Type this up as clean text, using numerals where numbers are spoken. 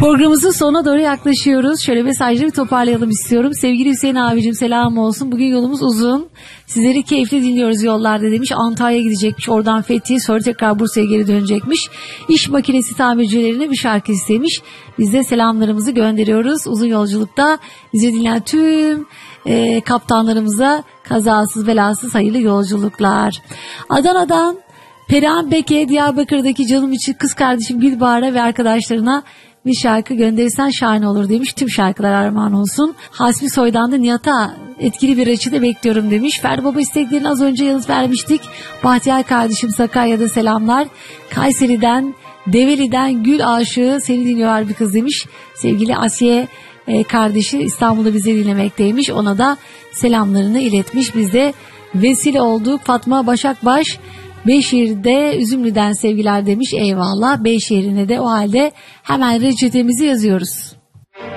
Programımızın sonuna doğru yaklaşıyoruz. Şöyle mesajları toparlayalım istiyorum. Sevgili Hüseyin abicim selam olsun. Bugün yolumuz uzun. Sizleri keyifli dinliyoruz yollarda demiş. Antalya'ya gidecekmiş. Oradan Fethiye, sonra tekrar Bursa'ya geri dönecekmiş. İş makinesi tamircilerine bir şarkı istemiş. Biz de selamlarımızı gönderiyoruz. Uzun yolculukta bizi dinleyen tüm kaptanlarımıza kazasız belasız hayırlı yolculuklar. Adana'dan Perihan Beke, Diyarbakır'daki canım için kız kardeşim Gülbahar'a ve arkadaşlarına bir şarkı gönderirsen şahane olur demiş. Tüm şarkılar armağan olsun. Hasbi Soy'dan da Nihat'a etkili bir reçete bekliyorum demiş. Ferdi Baba isteklerini az önce yanıt vermiştik. Bahtiyar kardeşim Sakarya'da selamlar. Kayseri'den, Develi'den Gül Aşığı seni dinliyor bir kız demiş. Sevgili Asiye kardeşi İstanbul'da bizi dinlemekteymiş. Ona da selamlarını iletmiş. Biz de vesile olduk. Fatma Başakbaş Beyşehir'de Üzümlü'den sevgiler demiş. Eyvallah. Beyşehir'ine de o halde hemen reçetemizi yazıyoruz.